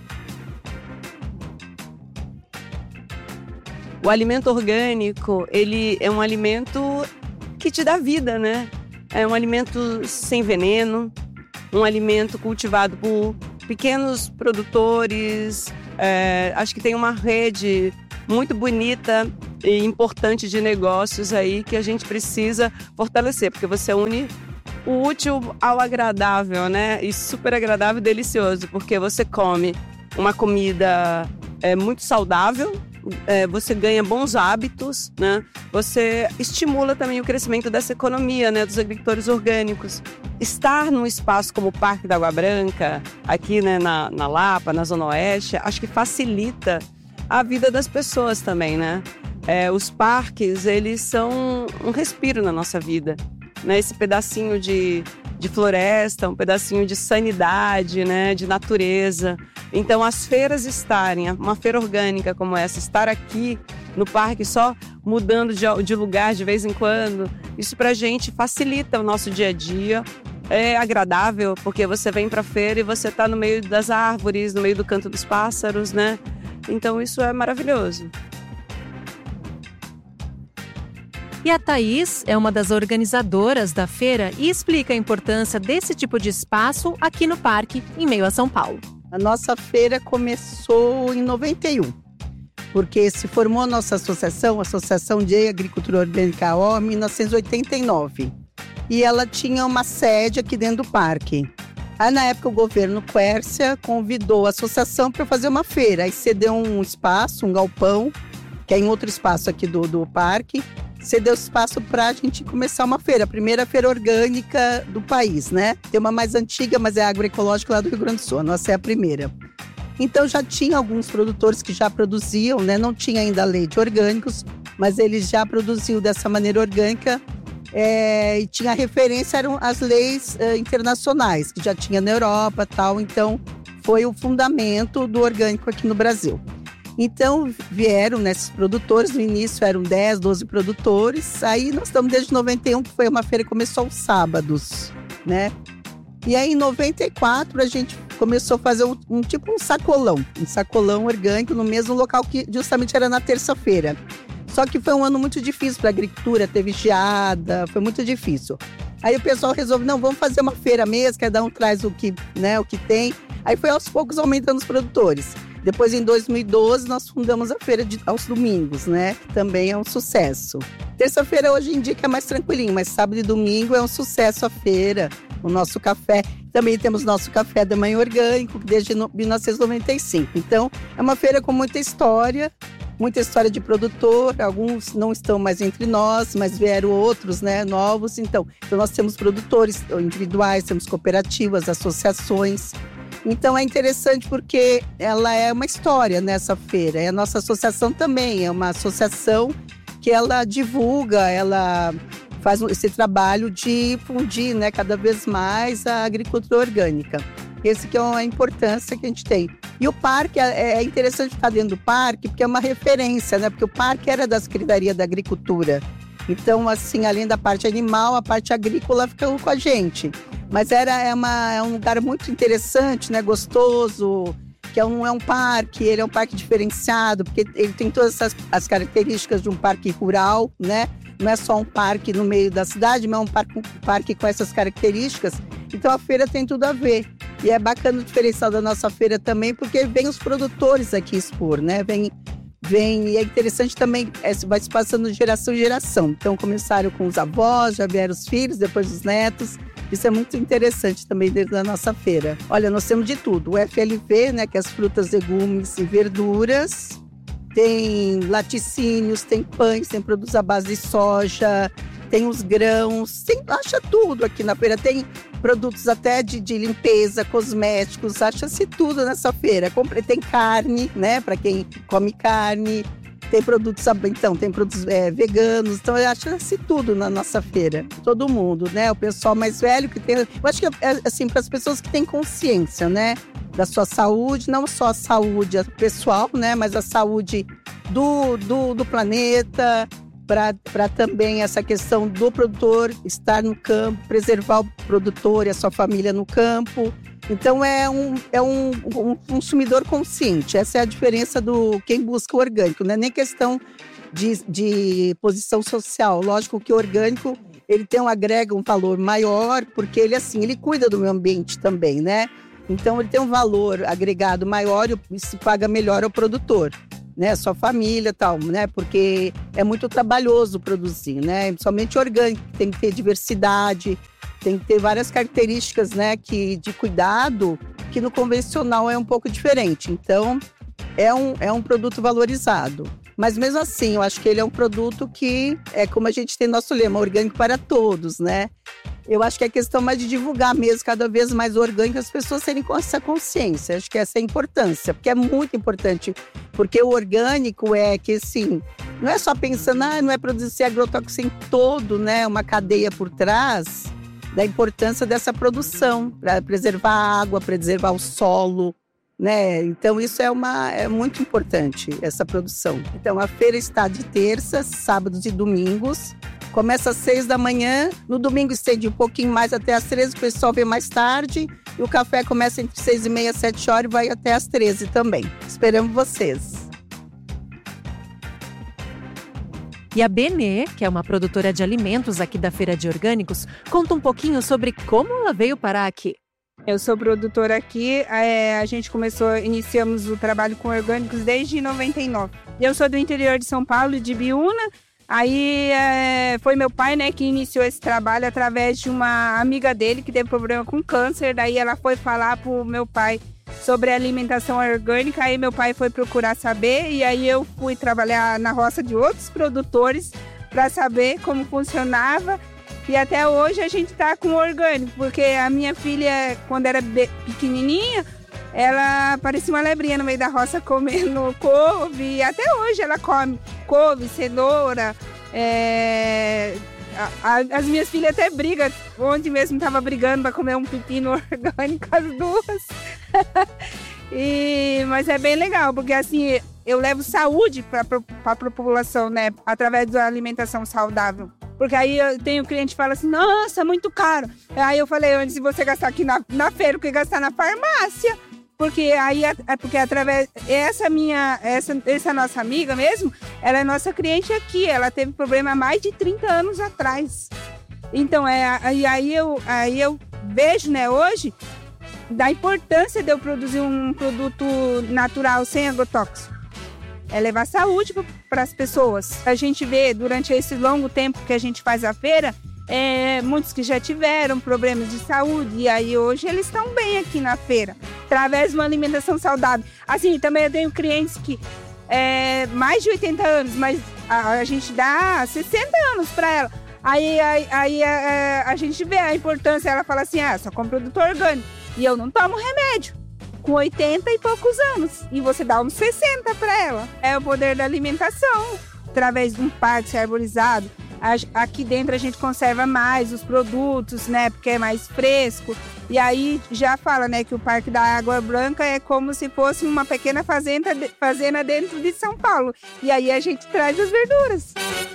O alimento orgânico, ele é um alimento que te dá vida, né? É um alimento sem veneno, um alimento cultivado por pequenos produtores. Acho que tem uma rede muito bonita e importante de negócios aí que a gente precisa fortalecer, porque você une o útil ao agradável, né? E super agradável e delicioso, porque você come uma comida muito saudável, você ganha bons hábitos, né? Você estimula também o crescimento dessa economia, né, dos agricultores orgânicos. Estar num espaço como o Parque da Água Branca, aqui, né, na Lapa, na Zona Oeste, acho que facilita a vida das pessoas também, né? Os parques, eles são um respiro na nossa vida, né? Esse pedacinho de floresta, um pedacinho de sanidade, né, de natureza. Então, as feiras estarem, uma feira orgânica como essa, estar aqui no parque só mudando de lugar de vez em quando, isso pra gente facilita o nosso dia a dia. É agradável, porque você vem pra feira e você tá no meio das árvores, no meio do canto dos pássaros, né? Então, isso é maravilhoso. E a Thaís é uma das organizadoras da feira e explica a importância desse tipo de espaço aqui no parque, em meio a São Paulo. A nossa feira começou em 91, porque se formou a nossa associação, a Associação de Agricultura Orgânica AO, em 1989. E ela tinha uma sede aqui dentro do parque. Aí, na época, o governo Quércia convidou a associação para fazer uma feira. Aí cedeu um espaço, um galpão, que é em outro espaço aqui do parque. Cedeu espaço para a gente começar uma feira, a primeira feira orgânica do país, né? Tem uma mais antiga, mas é agroecológica lá do Rio Grande do Sul, a nossa é a primeira. Então já tinha alguns produtores que já produziam, né? Não tinha ainda lei de orgânicos, mas eles já produziam dessa maneira orgânica e tinha referência, eram as leis internacionais, que já tinha na Europa e tal, então foi o fundamento do orgânico aqui no Brasil. Então, vieram nesses produtores, no início eram 10, 12 produtores, aí nós estamos desde 91, que foi uma feira que começou aos sábados, né? E aí, em 94, a gente começou a fazer um sacolão orgânico no mesmo local que justamente era na terça-feira. Só que foi um ano muito difícil para a agricultura, teve geada, foi muito difícil. Aí o pessoal resolveu, não, vamos fazer uma feira mesmo, cada um traz o que tem. Aí foi aos poucos aumentando os produtores. Depois, em 2012, nós fundamos a feira aos domingos, né? Que também é um sucesso. Terça-feira, hoje em dia, que é mais tranquilinho, mas sábado e domingo é um sucesso a feira. O nosso café, também temos nosso café da manhã orgânico, desde 1995. Então, é uma feira com muita história de produtor. Alguns não estão mais entre nós, mas vieram outros, né, novos. Então nós temos produtores individuais, temos cooperativas, associações. Então é interessante porque ela é uma história nessa feira. E a nossa associação também é uma associação que ela divulga, ela faz esse trabalho de difundir, né, cada vez mais a agricultura orgânica. Esse que é a importância que a gente tem. E o parque, é interessante estar dentro do parque porque é uma referência, né? Porque o parque era da Secretaria da Agricultura. Então, assim, além da parte animal, a parte agrícola ficou com a gente. Mas é um lugar muito interessante, né? Gostoso, que é um parque, ele é um parque diferenciado, porque ele tem todas as características de um parque rural, né? Não é só um parque no meio da cidade, mas é um parque com essas características. Então a feira tem tudo a ver. E é bacana o diferencial da nossa feira também, porque vem os produtores aqui expor, né? Vem, e é interessante também, vai se passando de geração em geração. Então começaram com os avós, já vieram os filhos, depois os netos. Isso é muito interessante também dentro da nossa feira. Olha, nós temos de tudo. O FLV, né, que é as frutas, legumes e verduras. tem laticínios, tem pães, tem produtos à base de soja, tem os grãos, acha tudo aqui na feira. Tem produtos até de limpeza, cosméticos, acha-se tudo nessa feira. Tem carne, né, para quem come carne. Tem produtos, então, tem produtos veganos, então acha-se tudo na nossa feira. Todo mundo, né? O pessoal mais velho que tem... Eu acho que é assim, para as pessoas que têm consciência, né? Da sua saúde, não só a saúde pessoal, né? Mas a saúde do planeta, para também essa questão do produtor estar no campo, preservar o produtor e a sua família no campo. Então, é um consumidor consciente. Essa é a diferença do quem busca o orgânico. Não é nem questão de posição social. Lógico que o orgânico ele agrega um valor maior, porque ele cuida do meio ambiente também, né? Então, ele tem um valor agregado maior e se paga melhor ao produtor, né? Sua família e tal, né? Porque é muito trabalhoso produzir, né? Somente orgânico, tem que ter diversidade, tem que ter várias características, né, de cuidado, que no convencional é um pouco diferente. Então, é um produto valorizado. Mas mesmo assim, eu acho que ele é um produto que, como a gente tem nosso lema, orgânico para todos, né? Eu acho que é questão mais de divulgar mesmo, cada vez mais o orgânico, as pessoas terem essa consciência. Acho que essa é a importância, porque é muito importante. Porque o orgânico assim, não é só pensando, não é produzir agrotóxico, em todo, né? Uma cadeia por trás da importância dessa produção, para preservar a água, preservar o solo, né? Então isso é muito importante, essa produção. Então a feira está de terças, sábados e domingos, começa às 6 da manhã, no domingo estende um pouquinho mais até às 13, o pessoal vem mais tarde, e o café começa entre 6h30 e 7 horas e vai até às 13 também. Esperamos vocês! E a Benê, que é uma produtora de alimentos aqui da Feira de Orgânicos, conta um pouquinho sobre como ela veio parar aqui. Eu sou produtora aqui, iniciamos o trabalho com orgânicos desde 99. Eu sou do interior de São Paulo, de Biúna. Aí foi meu pai, né, que iniciou esse trabalho através de uma amiga dele que teve problema com câncer. Daí ela foi falar pro meu pai sobre alimentação orgânica, aí meu pai foi procurar saber e aí eu fui trabalhar na roça de outros produtores para saber como funcionava e até hoje a gente está com orgânico, porque a minha filha, quando era pequenininha, ela parecia uma lebrinha no meio da roça comendo couve e até hoje ela come couve, cenoura, as minhas filhas até brigam. Ontem mesmo estava brigando para comer um pepino orgânico, as duas. Mas é bem legal, porque assim, eu levo saúde para a população, né? Através da alimentação saudável. Porque aí eu tenho cliente que fala assim, nossa, é muito caro. Aí eu falei, antes de você gastar aqui na feira, que gastar na farmácia. Porque aí, porque através, essa nossa amiga mesmo, ela é nossa cliente aqui, ela teve problema há mais de 30 anos atrás. Então, aí eu vejo, né, hoje, da importância de eu produzir um produto natural, sem agrotóxico. É levar saúde para as pessoas. A gente vê, durante esse longo tempo que a gente faz a feira, muitos que já tiveram problemas de saúde e aí hoje eles estão bem aqui na feira, através de uma alimentação saudável. Assim, também eu tenho clientes que mais de 80 anos, mas a gente dá 60 anos para ela. Aí a gente vê a importância, ela fala assim, só como produto orgânico e eu não tomo remédio. Com 80 e poucos anos, e você dá uns 60 para ela. É o poder da alimentação, através de um parque arborizado. Aqui dentro a gente conserva mais os produtos, né, porque é mais fresco. E aí já fala, né, que o Parque da Água Branca é como se fosse uma pequena fazenda dentro de São Paulo. E aí a gente traz as verduras.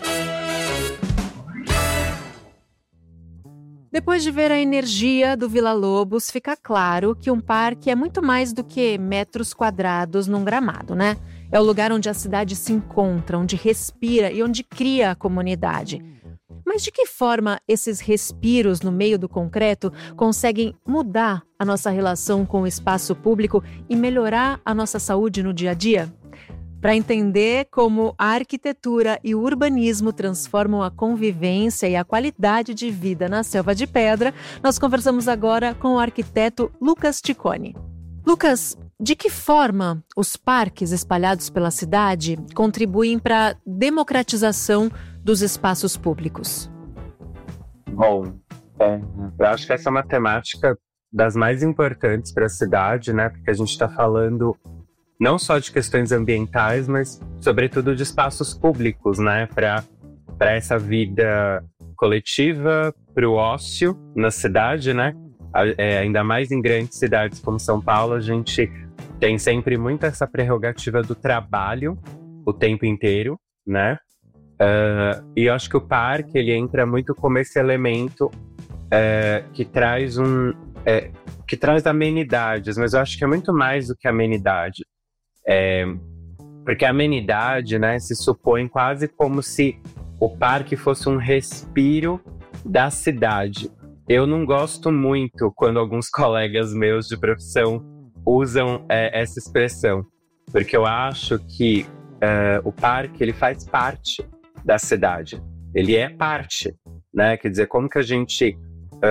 Depois de ver a energia do Vila Lobos, fica claro que um parque é muito mais do que metros quadrados num gramado, né? É o lugar onde a cidade se encontra, onde respira e onde cria a comunidade. Mas de que forma esses respiros no meio do concreto conseguem mudar a nossa relação com o espaço público e melhorar a nossa saúde no dia a dia? Para entender como a arquitetura e o urbanismo transformam a convivência e a qualidade de vida na Selva de Pedra, nós conversamos agora com o arquiteto Lucas Ticoni. Lucas, de que forma os parques espalhados pela cidade contribuem para a democratização dos espaços públicos? Bom, eu acho que essa é uma temática das mais importantes para a cidade, né? Porque a gente está falando não só de questões ambientais, mas sobretudo de espaços públicos, né? Para essa vida coletiva, para o ócio na cidade, né? Ainda mais em grandes cidades como São Paulo, a gente tem sempre muito essa prerrogativa do trabalho o tempo inteiro, né? E eu acho que o parque, ele entra muito como esse elemento que traz que traz amenidades, mas eu acho que é muito mais do que amenidade. Porque a amenidade, né, se supõe quase como se o parque fosse um respiro da cidade. Eu não gosto muito quando alguns colegas meus de profissão usam essa expressão, porque eu acho que o parque, ele faz parte da cidade. Ele é parte, né? Quer dizer, como que a gente